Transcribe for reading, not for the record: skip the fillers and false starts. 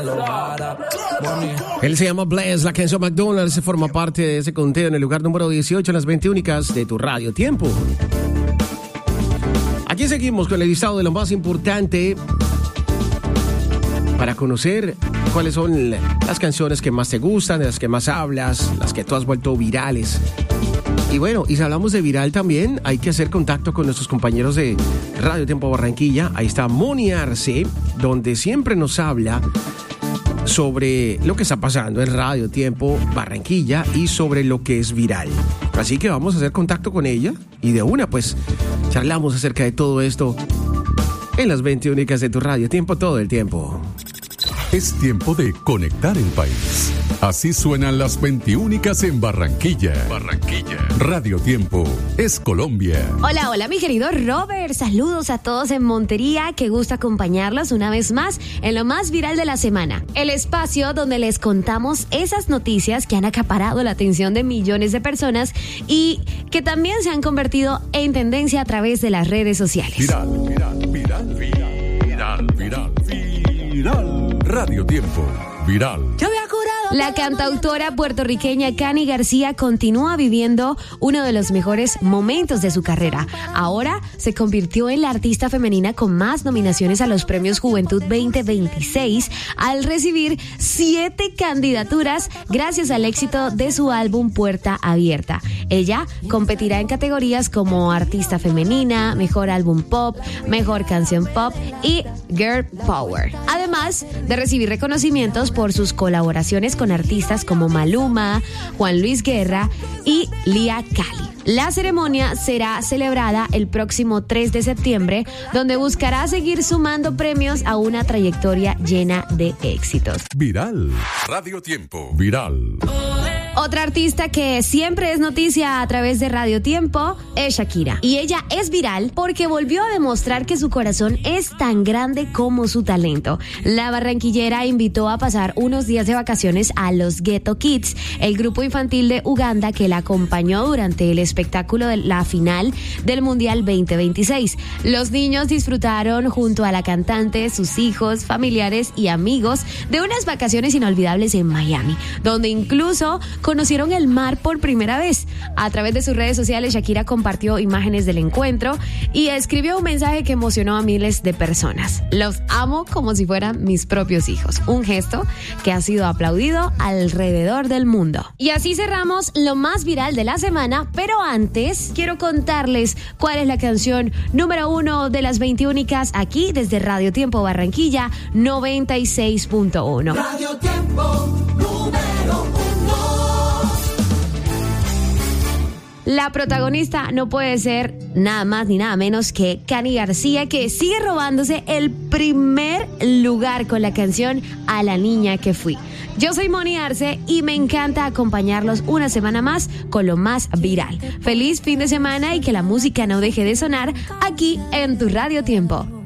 Él se llama Bless, la canción McDonald's se forma parte de ese conteo en el lugar número 18 en las 20 únicas de tu Radio Tiempo. Aquí seguimos con el listado de lo más importante para conocer cuáles son las canciones que más te gustan, de las que más hablas, las que tú has vuelto virales. Y bueno, y si hablamos de viral también, hay que hacer contacto con nuestros compañeros de Radio Tiempo Barranquilla. Ahí está Moni Arce, donde siempre nos habla sobre lo que está pasando en Radio Tiempo Barranquilla y sobre lo que es viral. Así que vamos a hacer contacto con ella y de una pues charlamos acerca de todo esto en las 20 únicas de tu Radio Tiempo todo el tiempo. Es tiempo de conectar el país. Así suenan las 20 únicas en Barranquilla. Radio Tiempo es Colombia. Hola, mi querido Robert. Saludos a todos en Montería. Qué gusto acompañarlos una vez más en lo más viral de la semana. El espacio donde les contamos esas noticias que han acaparado la atención de millones de personas y que también se han convertido en tendencia a través de las redes sociales. Viral. Radio Tiempo. Viral. La cantautora puertorriqueña Cani García continúa viviendo uno de los mejores momentos de su carrera. Ahora se convirtió en la artista femenina con más nominaciones a los Premios Juventud 2026 al recibir 7 candidaturas gracias al éxito de su álbum Puerta Abierta. Ella competirá en categorías como Artista Femenina, Mejor Álbum Pop, Mejor Canción Pop y Girl Power. Además de recibir reconocimientos por sus colaboraciones con artistas como Maluma, Juan Luis Guerra y Lía Cali. La ceremonia será celebrada el próximo 3 de septiembre, donde buscará seguir sumando premios a una trayectoria llena de éxitos. Viral. Radio Tiempo. Viral. Otra artista que siempre es noticia a través de Radio Tiempo es Shakira. Y ella es viral porque volvió a demostrar que su corazón es tan grande como su talento. La barranquillera invitó a pasar unos días de vacaciones a los Ghetto Kids, el grupo infantil de Uganda que la acompañó durante el espectáculo de la final del Mundial 2026. Los niños disfrutaron junto a la cantante, sus hijos, familiares y amigos de unas vacaciones inolvidables en Miami, donde incluso conocieron el mar por primera vez. A través de sus redes sociales, Shakira compartió imágenes del encuentro y escribió un mensaje que emocionó a miles de personas. Los amo como si fueran mis propios hijos. Un gesto que ha sido aplaudido alrededor del mundo. Y así cerramos lo más viral de la semana, pero antes quiero contarles cuál es la canción número 1 de las 20 únicas aquí desde Radio Tiempo Barranquilla 96.1. Radio Tiempo número 1. La protagonista no puede ser nada más ni nada menos que Cani García, que sigue robándose el primer lugar con la canción A la niña que fui. Yo soy Moni Arce y me encanta acompañarlos una semana más con lo más viral. Feliz fin de semana y que la música no deje de sonar aquí en tu Radio Tiempo.